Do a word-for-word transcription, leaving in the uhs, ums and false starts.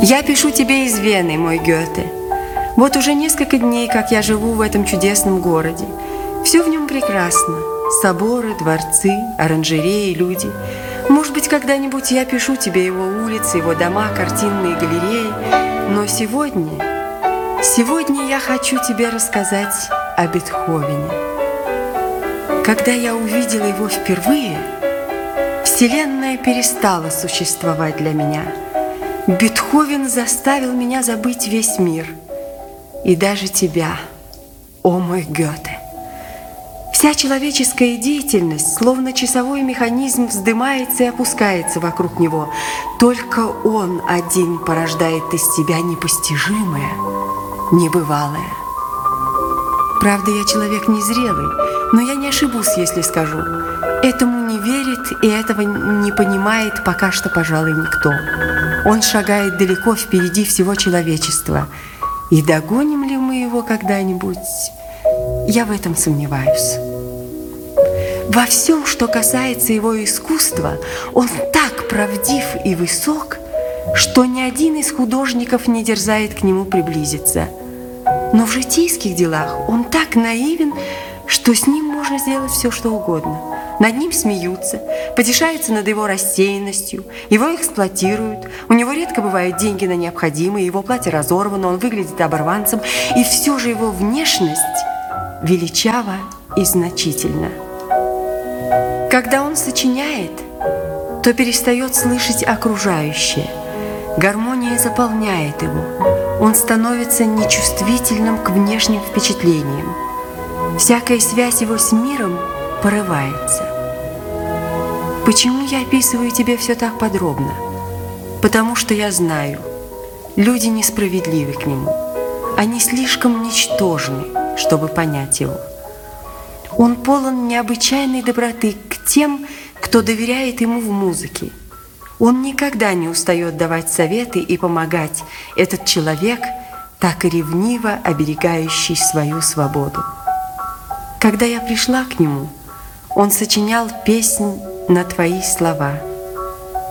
Я пишу тебе из Вены, мой Гёте. Вот уже несколько дней, как я живу в этом чудесном городе. Все в нем прекрасно. Соборы, дворцы, оранжереи, люди. Может быть, когда-нибудь я пишу тебе его улицы, его дома, картинные галереи. Но сегодня, сегодня я хочу тебе рассказать о Бетховене. Когда я увидела его впервые, Вселенная перестала существовать для меня. Бетховен заставил меня забыть весь мир. И даже тебя, о мой Гёте. Вся человеческая деятельность, словно часовой механизм, вздымается и опускается вокруг него. Только он один порождает из тебя непостижимое, небывалое. Правда, я человек незрелый, но я не ошибусь, если скажу. Этому не верит и этого не понимает пока что, пожалуй, никто. Он шагает далеко впереди всего человечества. И догоним ли мы его когда-нибудь? Я в этом сомневаюсь. Во всем, что касается его искусства, он так правдив и высок, что ни один из художников не дерзает к нему приблизиться. Но в житейских делах он так наивен, что с ним можно сделать все, что угодно. Над ним смеются, потешаются над его рассеянностью, его эксплуатируют, у него редко бывают деньги на необходимое, его платье разорвано, он выглядит оборванцем, и все же его внешность величава и значительна. Когда он сочиняет, то перестает слышать окружающее. Гармония заполняет его. Он становится нечувствительным к внешним впечатлениям. Всякая связь его с миром порывается. Почему я описываю тебе все так подробно? Потому что я знаю, люди несправедливы к нему. Они слишком ничтожны, чтобы понять его. Он полон необычайной доброты к тем, кто доверяет ему в музыке. Он никогда не устает давать советы и помогать. Этот человек, так и ревниво оберегающий свою свободу. Когда я пришла к нему, он сочинял песнь на твои слова.